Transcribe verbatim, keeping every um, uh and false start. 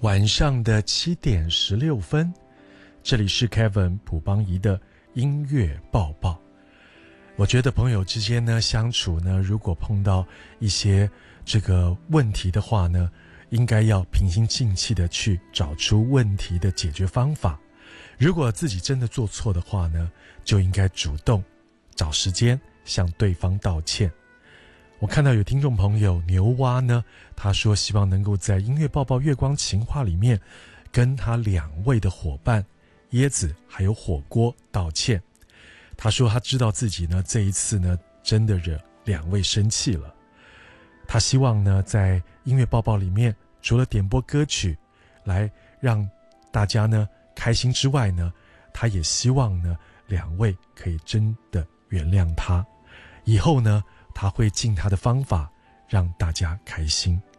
晚上的七点十六分，这里是 Kevin 朴邦仪的音乐报报。我觉得朋友之间呢相处呢，如果碰到一些这个问题的话呢，应该要平心静气的去找出问题的解决方法。如果自己真的做错的话呢，就应该主动找时间向对方道歉。我看到有听众朋友牛蛙呢，他说希望能够在音乐报报月光情话里面跟他两位的伙伴椰子还有火锅道歉。他说他知道自己呢这一次呢真的惹两位生气了。他希望呢在音乐报报里面除了点播歌曲来让大家呢开心之外呢，他也希望呢两位可以真的原谅他，以后呢他会尽他的方法让大家开心。